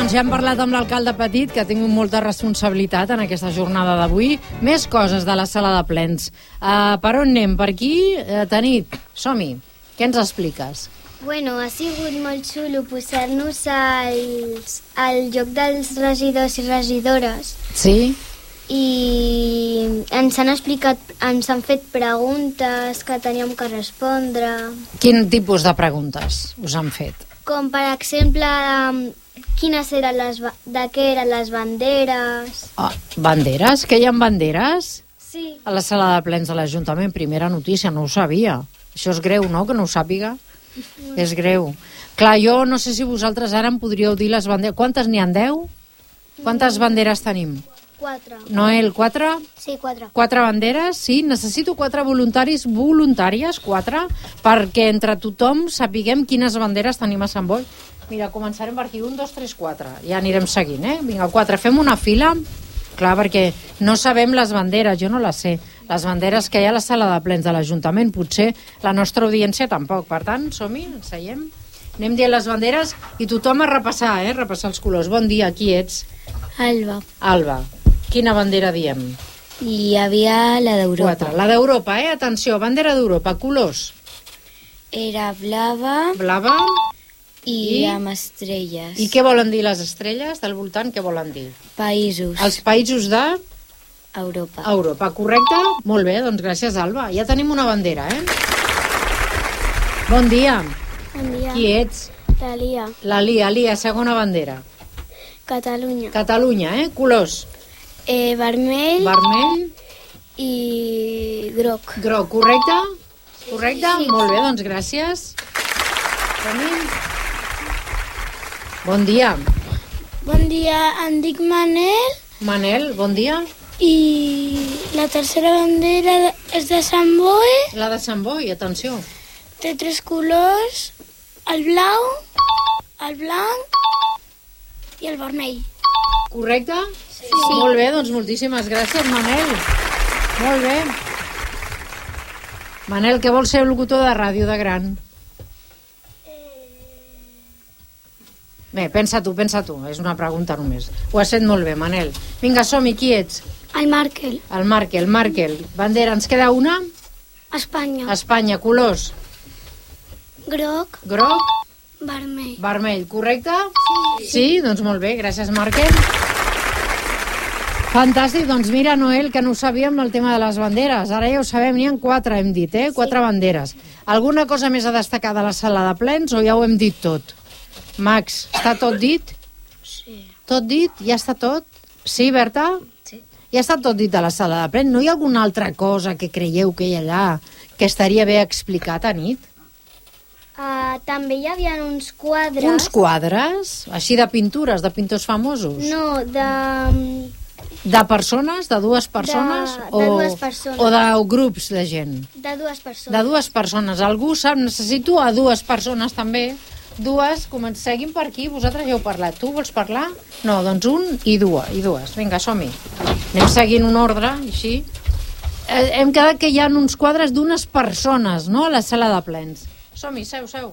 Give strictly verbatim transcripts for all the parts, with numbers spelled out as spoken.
Doncs ja hem parlat amb l'alcalde Petit, que ha tingut molta responsabilitat en aquesta jornada d'avui. Més coses de la sala de plens. Uh, per on anem? Per aquí? Uh, Tanit, som-hi. Què ens expliques? Bueno, ha sigut molt xulo posar-nos als, al lloc dels regidors i regidores. Sí? I ens han explicat, ens han fet preguntes que teníem que respondre. Quin tipus de preguntes us han fet? Com, per exemple, quines eren les, de què eren les banderes. Ah, banderes? Que hi ha banderes? Sí. A la sala de plens de l'Ajuntament, primera notícia, no ho sabia. Això és greu, no?, que no ho sàpiga. Mm. És greu. Clar, jo no sé si vosaltres ara em podríeu dir les banderes. Quantes n'hi ha? Deu? Quantes mm. banderes tenim? Quatre. Noel, quatre? Sí, quatre. Quatre banderes, sí. Necessito quatre voluntaris, voluntàries, quatre, perquè entre tothom sapiguem quines banderes tenim a Sant Boi. Mira, començarem per aquí. Un, dos, tres, quatre. Ja anirem seguint, eh? Vinga, quatre. Fem una fila. Clar, perquè no sabem les banderes, jo no les sé. Les banderes que hi ha a la sala de plens de l'Ajuntament, potser la nostra audiència tampoc. Per tant, som-hi, ens seiem. Anem dient les banderes i tothom a repassar, eh? Repassar els colors. Bon dia, qui ets? Alba. Alba. Quina bandera diem? Hi havia la d'Europa. Quatre. La d'Europa, eh? Atenció, bandera d'Europa. Colors? Era blava. Blava. I, I amb estrelles. I què volen dir les estrelles del voltant? Què volen dir? Països. Els països de... Europa. Europa, correcte? Molt bé, doncs gràcies, Alba. Ja tenim una bandera, eh? Bon dia. Bon dia. Qui ets? La Lia. La Lia, Lia, segona bandera. Catalunya. Catalunya, eh? Colors? Eh, vermell. Vermell. I groc. Groc, correcte? Correcte? Sí. Molt bé, doncs gràcies. Tenim... Bon dia. Bon dia, em dic Manel. Manel, bon dia. I la tercera bandera és de Sant Boi. La de Sant Boi, atenció. Té tres colors, el blau, el blanc i el vermell. Correcte? Sí. Molt bé, doncs moltíssimes gràcies, Manel. Molt bé. Manel, què vols ser locutor de ràdio de gran? Bé, pensa tu, pensa tu. És una pregunta només. Ho has fet molt bé, Manel. Vinga, som-hi, qui ets? El Markel. El Markel, Markel. Bandera, ens queda una? Espanya. Espanya, colors? Groc. Groc. Vermell. Vermell, correcte? Sí. Sí, doncs molt bé, gràcies, Markel. Fantàstic, doncs mira, Noel, que no ho sabíem el tema de les banderes. Ara ja ho sabem, n'hi ha quatre, hem dit, eh? Quatre sí. banderes. Alguna cosa més a destacar de la sala de plens o ja ho hem dit tot? Max, està tot dit? Sí. Tot dit? Ja està tot? Sí, Berta? Sí. Ja està tot dit a la sala de plens. No hi ha alguna altra cosa que creieu que hi ha allà que estaria bé explicat a nit? Uh, també hi havia uns quadres. Uns quadres? Així de pintures, de pintors famosos? No, de... De persones? De dues persones? De, o, de dues persones. O de grups de gent? De dues persones. De dues persones. Algú sap? Necessito a dues persones també. Dues, seguim per aquí, vosaltres ja heu parlat. Tu vols parlar? No, doncs un i dues. I dues. Vinga, som-hi. Anem seguint un ordre, així. Eh, hem quedat que hi ha uns quadres d'unes persones, no?, a la sala de plens. Som-hi, seu, seu.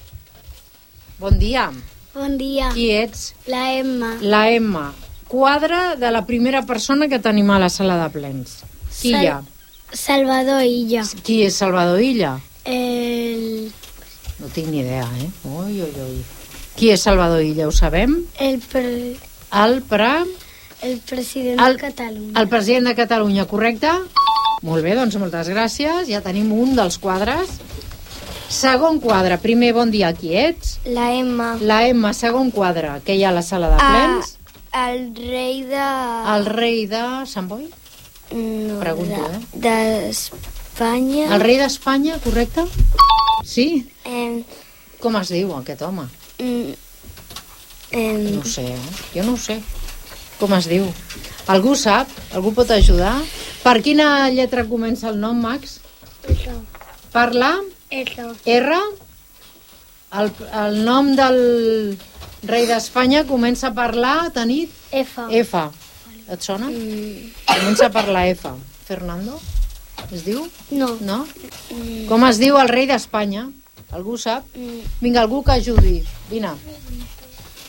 Bon dia. Bon dia. Qui ets? La Emma. La Emma. Quadre de la primera persona que tenim a la sala de plens. Qui Sal hi ha? Salvador Illa. Qui és Salvador Illa? El... No tinc ni idea, eh? Ui, ui, ui. Qui és Salvador Illa, ho sabem? El, pre... El pre... el president el... de Catalunya. El president de Catalunya, correcte? Molt bé, doncs moltes gràcies. Ja tenim un dels quadres. Segon quadre. Primer, bon dia, qui ets? La Emma. La Emma, segon quadre. Què hi ha a la sala de plens? Ah, el rei de... El rei de Sant Boi? No, Pregunto, eh? D'Espanya. El rei d'Espanya, correcte? Sí? Eh, Com es diu aquest home? mm, eh, No ho sé, eh? Jo no ho sé. Com es diu? Algú sap? Algú pot ajudar? Per quina lletra comença el nom, Max? R. Per la R. R? El, el nom del rei d'Espanya comença per la, Tanit? F. F. Et sona? Mm, Comença per la F. Fernando? Es diu? no. No? Mm, Com es diu el rei d'Espanya? Algú sap? mm, Vinga, algú que ajudi. Vine.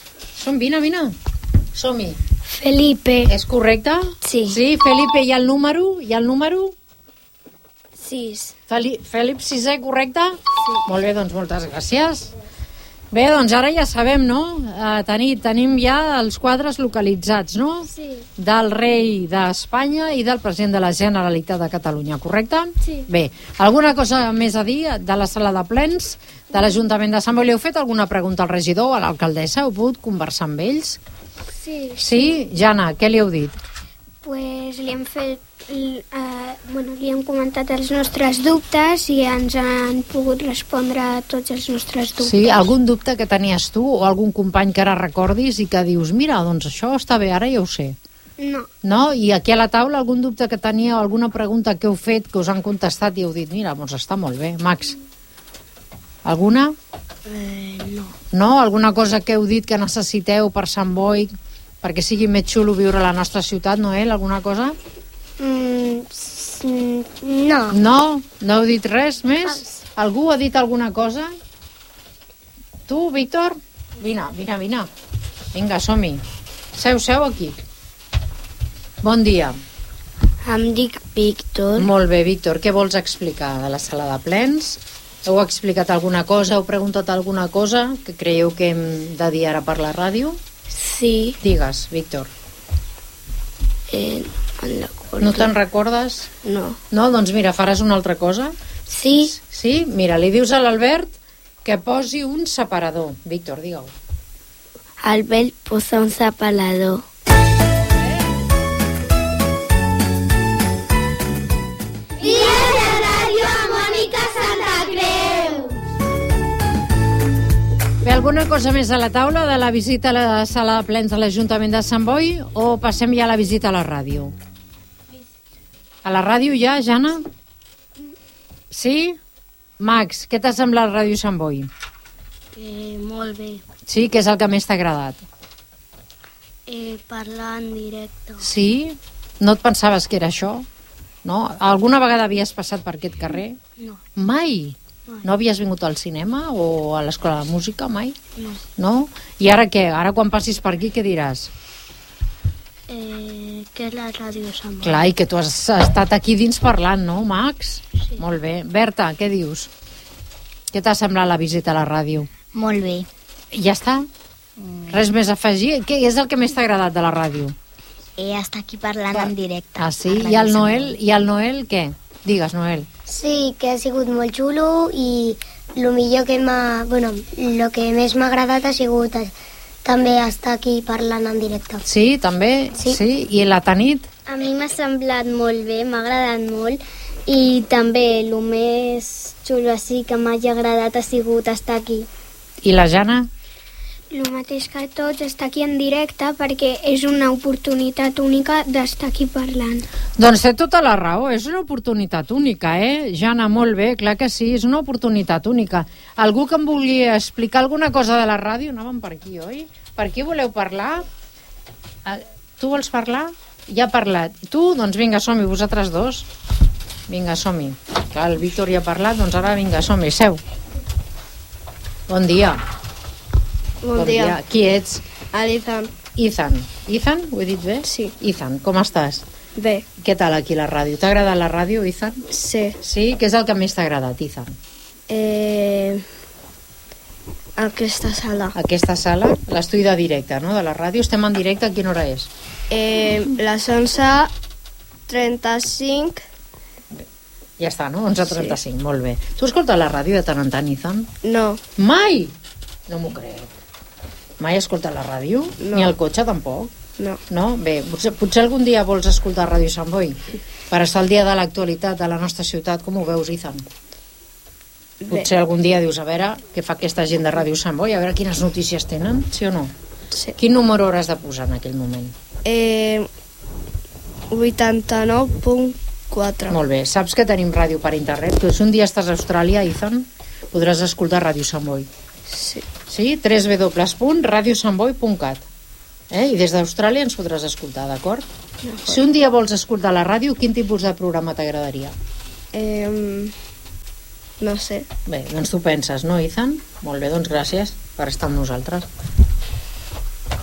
Som, vine, vine. Som-hi. Felipe. És correcte? Sí. Sí, Felipe, i el número? I el número? Sis. Feli Felip sisè, correcte? Sí. Molt bé, doncs moltes gràcies. Bé, doncs ara ja sabem, no? Uh, tenim, tenim ja els quadres localitzats, no? Sí. Del rei d'Espanya i del president de la Generalitat de Catalunya, correcte? Sí. Bé, alguna cosa més a dir de la sala de plens de l'Ajuntament de Sant Boi? Li heu fet alguna pregunta al regidor, a l'alcaldessa? Heu pogut conversar amb ells? Sí. Sí? Jana, què li heu dit? Pues li hem fet, eh, bueno, li hem comentat els nostres dubtes i ens han pogut respondre a tots els nostres dubtes. Sí, algun dubte que tenies tu o algun company que ara recordis i que dius, mira, doncs això està bé, ara ja ho sé. No. No? I aquí a la taula algun dubte que tenia o alguna pregunta que heu fet, que us han contestat i heu dit, mira, doncs està molt bé. Max? Alguna? Eh, no. No? Alguna cosa que heu dit que necessiteu per Sant Boi perquè sigui més xulo viure a la nostra ciutat, Noel? Alguna cosa? Mm, no. No? No heu dit res més? Algú ha dit alguna cosa? Tu, Víctor? Vine, vine, vine. Vinga, som-hi. Seu, seu aquí. Bon dia. Em dic Víctor. Molt bé, Víctor. Què vols explicar de la sala de plens? Heu explicat alguna cosa? Heu preguntat alguna cosa que creieu que hem de dir ara per la ràdio? Sí. Digues, Víctor. Eh, no te'n recordes? No. No? Doncs mira, faràs una altra cosa. Sí. Sí? Mira, li dius a l'Albert que posi un separador. Víctor, digue-ho. Albert posa un separador. Bé, alguna cosa més a la taula de la visita a la sala de plens de l'Ajuntament de Sant Boi o passem ja a la visita a la ràdio? A la ràdio ja, Jana? Sí? Max, què t'ha semblat la ràdio Sant Boi? Eh, molt bé. Sí? Què és el que més t'ha agradat? Eh, parlar en directe. Sí? No et pensaves que era això? No? Alguna vegada havies passat per aquest carrer? No. Mai? Mai. No havies vingut al cinema o a l'escola de música mai? No. No? I ara què? Ara quan passis per aquí què diràs? Eh, que és la ràdio Sant Boi. Clar, i que tu has estat aquí dins parlant, no, Max? Sí. Molt bé. Berta, què dius? Què t'ha semblat la visita a la ràdio? Molt bé. Ja està? Mm. Res més a afegir? Què és el que més t'ha agradat de la ràdio? Eh, està aquí parlant en directe. Ah, sí? I el Noel? I el Noel què? Digues, Noel. Sí, que ha sigut molt xulo i el millor que m'ha... Bueno, el que més m'ha agradat ha sigut també estar aquí parlant en directe. Sí, també? Sí. Sí? I la Tanit? A mi m'ha semblat molt bé, m'ha agradat molt i també el més xulo així que m'ha agradat ha sigut estar aquí. I la Jana? El mateix que tots, estar aquí en directe perquè és una oportunitat única d'estar aquí parlant. Doncs té tota la raó, és una oportunitat única, eh? Jana, molt bé, clar que sí, és una oportunitat única. Algú que em vulgui explicar alguna cosa de la ràdio? Anàvem per aquí, oi? Per aquí voleu parlar? Eh, tu vols parlar? Ja ha parlat. Tu? Doncs vinga, som-hi, vosaltres dos. Vinga, som-hi. Clar, el Víctor ja ha parlat, doncs ara vinga, som-hi, seu. Bon dia. Bon, bon dia. dia. Qui ets? Ethan. Ethan. Ethan? Ho he dit bé? Sí. Ethan, com estàs? Bé. Què tal aquí la ràdio? T'ha agradat la ràdio, Ethan? Sí. Sí? Què és el que més t'ha agradat, Ethan? Eh... Aquesta sala. Aquesta sala? L'estudi de directe, no?, de la ràdio. Estem en directe, a quina hora és? Eh, les onze trenta-cinc. Ja està, no? onze trenta-cinc, sí. Molt bé. Tu escoltes la ràdio de tant en tant, Ethan? No. Mai? No m'ho crec. Mai escolta la ràdio? No. Ni el cotxe tampoc? No. No? Bé, potser, potser algun dia vols escoltar Ràdio Sant Boi per estar al dia de l'actualitat de la nostra ciutat. Com ho veus, Ethan? Bé. Potser algun dia dius, a veure què fa aquesta gent de Ràdio Sant Boi, a veure quines notícies tenen, sí o no? Sí. Quin número hauràs de posar en aquell moment? Eh, vuitanta-nou punt quatre. Molt bé. Saps que tenim ràdio per internet? Tu, si un dia estàs a Austràlia, Ethan, podràs escoltar Ràdio Sant Boi. Sí. Sí? w w w punt radio sant boi punt cat. Eh? I des d'Austràlia ens podràs escoltar, d'acord? Si un dia vols escoltar la ràdio, quin tipus de programa t'agradaria? Eh, no sé. Bé, doncs tu penses, no, Ethan? Molt bé, doncs gràcies per estar amb nosaltres.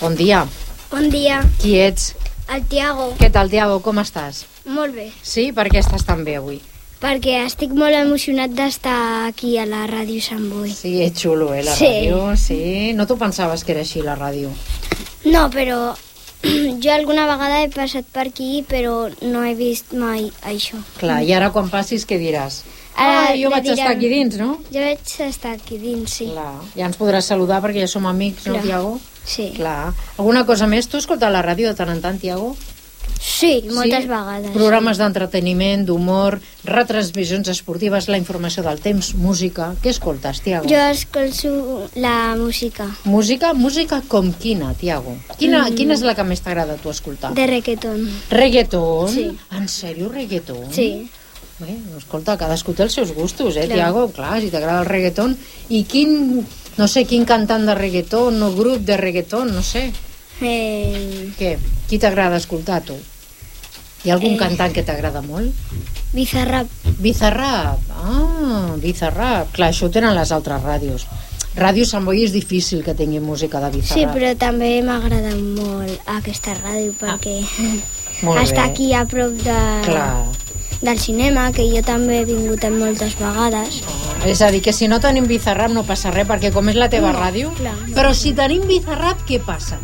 Bon dia. Bon dia. Qui ets? El Tiago. Què tal, Tiago? Com estàs? Molt bé. Sí? Per què estàs tan bé avui? Perquè estic molt emocionat d'estar aquí a la Ràdio Sant Boi. Sí, és xulo, eh, la Sí. ràdio. Sí. No t'ho pensaves que era així, la ràdio? No, però jo alguna vegada he passat per aquí, però no he vist mai això. Clar, i ara quan passis què diràs? Ara Ah, jo me vaig diran- estar aquí dins, no? Jo vaig estar aquí dins, sí. Clar, ja ens podràs saludar perquè ja som amics, no, Clar. Tiago? Sí. Clar. Alguna cosa més? Tu escoltes la ràdio de tant en tant, Tiago? Sí, moltes Sí? vegades. Programes d'entreteniment, d'humor, retransmissions esportives, la informació del temps, música... Què escoltes, Tiago? Jo escolto la música Música? Música com quina, Tiago? Quina, mm. quina és la que més t'agrada a tu escoltar? de reggaeton. Reggaeton? Sí. En sèrio, reggaeton? Sí. Bé, escolta, cadascú té els seus gustos, eh, Clar. Tiago? Clar, si t'agrada el reggaeton. I quin, no sé, quin cantant de reggaeton o grup de reggaeton, no sé. Eh, Què? Qui t'agrada escoltar, tu? Hi ha algun Eh. cantant que t'agrada molt? Bizarrap. Bizarrap. Ah, Bizarrap. Clar, això ho tenen les altres ràdios. Ràdio Sant Boi és difícil que tingui música de Sí, Bizarrap. però també m'agrada molt aquesta ràdio perquè Molt bé. està aquí a prop de, Clar. del cinema, que jo també he vingut en moltes vegades. És a dir, que si no tenim Bizarrap no passa res, perquè com és la teva No, ràdio... clar. Però si tenim Bizarrap, què passa?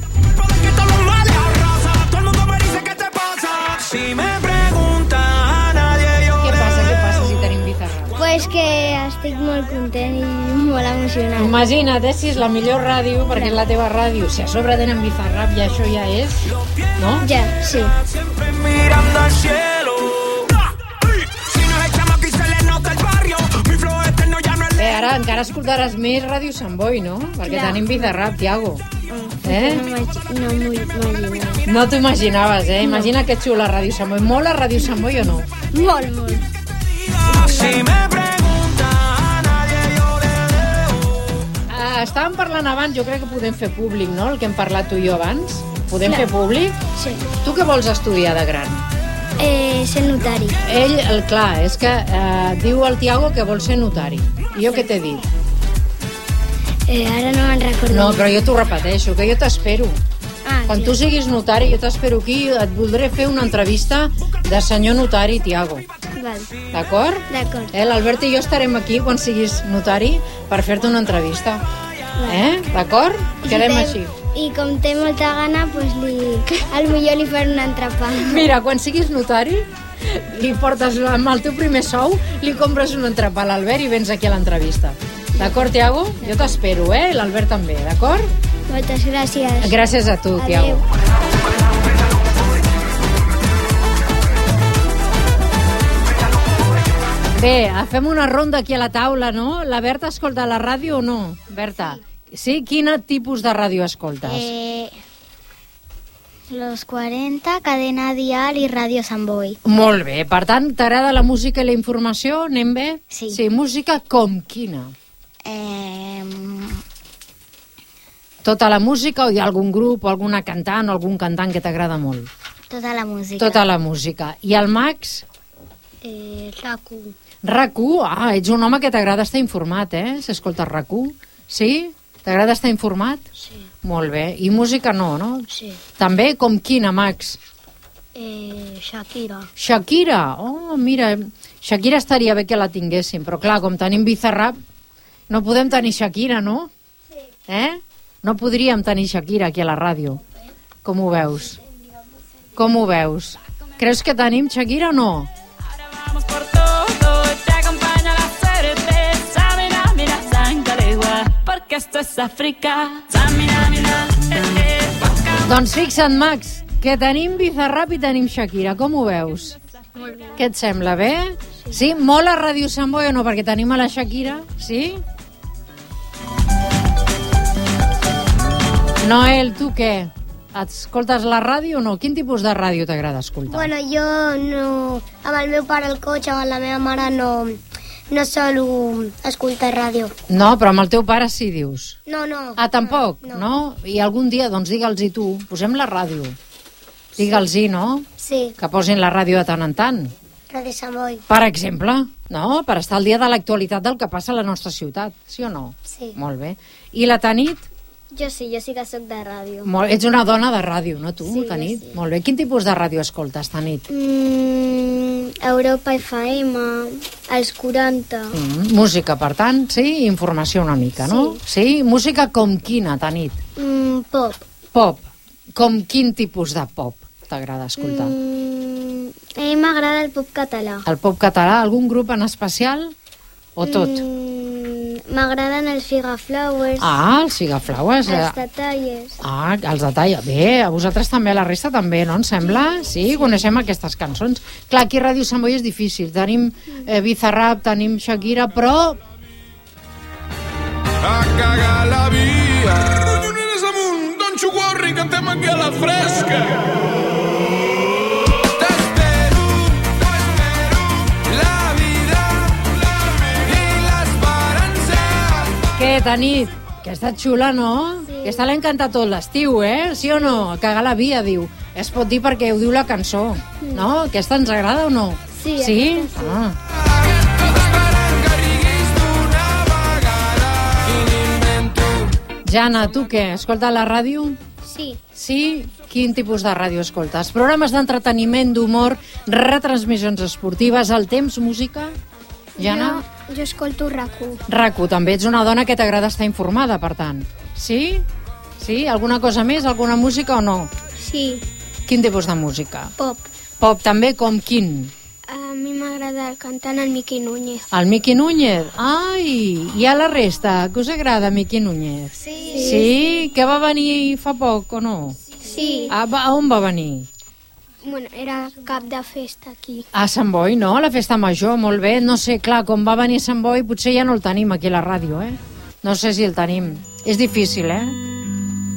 Si me pregunta a nadie, yo Què passa, què passa si tenim Bizarrap? Pues que estic molt content i molt emocionat. Imagina't, eh, si és la millor ràdio, perquè és la teva ràdio. Si a sobre tenen Bizarrap, ja això ja és... No? Ja, sí. siempre mirando al cielo. Si no es el chamaco y se le nota el barrio, mi flow eterno ya no es Bé, ara encara escoltaràs més Ràdio Sant Boi, no? Perquè Clar. tenim Bizarrap, Tiago. Oh, Eh? No m'ho no m'ho imaginava. No t'ho imaginaves, eh? Imagina que xula Ràdio Sant Boi. Mola Ràdio Sant Boi o no? Molt, molt. Si me pregunta a nadie, yo le dejo. Ah, estàvem parlant abans, jo crec que podem fer públic, no?, el que hem parlat tu i jo abans. Podem Clar. fer públic? Sí. Tu què vols estudiar de gran? Eh, ser notari. Ell, el clar, és que eh, diu el Tiago que vol ser notari. I jo què t'he dit? Eh, ara no me'n recordo. No, però jo t'ho repeteixo, que jo t'espero. Ah, Quan sí. tu siguis notari, jo t'espero aquí, et voldré fer una entrevista de senyor notari, Tiago. Val. D'acord? D'acord. Eh, L'Albert i jo estarem aquí quan siguis notari per fer-te una entrevista. Eh? D'acord? I Quedem té- així. I com té molta gana, pues li, al millor li faré un entrepà. Mira, quan siguis notari, li portes amb el teu primer sou, li compres un entrepà a l'Albert i vens aquí a l'entrevista. D'acord, Tiago? Jo t'espero, eh? I l'Albert també, d'acord? Moltes gràcies. Gràcies a tu, Tiago. Adéu. Bé, fem una ronda aquí a la taula, no? La Berta escolta la ràdio o no? Berta, sí? Quin tipus de ràdio escoltes? Eh, los cuarenta, Cadena Dial i Ràdio Sant Boi. Molt bé, per tant, t'agrada la música i la informació? Anem bé? Sí. Sí, música com quina? Eh, Tota la música o hi ha algun grup o alguna cantant o algun cantant que t'agrada molt? tota la música. Tota la música. I el Max? Eh, Racu. RAC1? Ah, ets un home que t'agrada estar informat, eh? S'escolta RAC1? Sí? T'agrada estar informat? Sí. Molt bé. I música no, no? Sí. També com quina, Max? Eh, Shakira. Shakira? Oh, mira, Shakira estaria bé que la tinguéssim, però clar, com tenim Bizarrap, no podem tenir Shakira, no? Sí. Eh? No podríem tenir Shakira aquí a la ràdio. Com ho veus? Com ho veus? Creus que tenim Shakira o no? Vamos por todo, te acompaña la certeza. Mira, mira, Sancalegua, porque esto es África. Mira, mira, eh, eh, Paca. Doncs fixa't, Max, que tenim Bizarrap i tenim Shakira. Com ho veus? Molt bé. Què et sembla, bé? Sí? Mola Ràdio Sant Boi o no? Perquè tenim a la Shakira, sí? Noel, tu què? Escoltes la ràdio o no? Quin tipus de ràdio t'agrada escoltar? Bueno, jo no... Amb el meu pare al cotxe o amb la meva mare no, no solo escoltar ràdio. No, però amb el teu pare sí, dius. No, no. Ah, tampoc? No. No? I algun dia, doncs digue'ls-hi tu, posem la ràdio. Digue'ls-hi, no? Sí, Que posin la ràdio de tant en tant. Ràdio Sant Boi. Per exemple, no? Per estar al dia de l'actualitat del que passa a la nostra ciutat, sí o no? Sí. Molt bé. I la Tanit? Jo sí, jo sí que sóc de ràdio. Molt, ets una dona de ràdio, no tu, Sí, jo Tanit? sí. Molt bé. Quin tipus de ràdio escoltes, Tanit? Mm, Europa F M, els quaranta. Mm, música, per tant, sí? Informació una mica, no? Sí. Música com quina, Tanit? Mm, pop. Pop. Com quin tipus de pop t'agrada escoltar? Mm, a mi m'agrada el pop català. El pop català, algun grup en especial? O tot? Mm, m'agraden els Figaflowers, Ah, els Figaflowers. els eh? detalles. Ah, els detalls. Bé, a vosaltres també, a la resta també, no? Em sembla? Sí, coneixem aquestes cançons. Clar, aquí a Ràdio Sant Boi és difícil. Tenim eh, Bizarrap, tenim Shakira, però... A cagar la via. Collonines amunt, Don Xuguarri, cantem aquí a la fresca. T'espero, t'espero, la vida i l'esperança. Què, Tanit? Que està xula, no? Sí. Aquesta l'ha encantat tot l'estiu, eh? Sí o no? A cagar la via, diu. Es pot dir perquè ho diu la cançó, no? Aquesta ens agrada o no? Sí, Sí? aquesta sí. Ah. Esperant que riguis d'una vegada i n'invento. Jana, tu què? Escolta la ràdio? Sí. Sí? Quin tipus de ràdio escoltes? Programes d'entreteniment, d'humor, retransmissions esportives, el temps, música? Jana? Jo, jo escolto RAC1. RAC1, també ets una dona que t'agrada estar informada, per tant. Sí? Sí? Alguna cosa més? Alguna música o no? Sí, Quin tipus de música? pop. Pop també, com quin? A mi m'agrada el cantant el Miqui Núñez. El Miqui Núñez? Ai, i a la resta, que us agrada Miqui Núñez? Sí. Sí? Que va venir fa poc o no? Sí. A, a on va venir? Bueno, era cap de festa aquí. A Sant Boi, no? A la festa major, molt bé. No sé, clar, com va venir a Sant Boi, potser ja no el tenim aquí a la ràdio, eh? No sé si el tenim. És difícil, eh?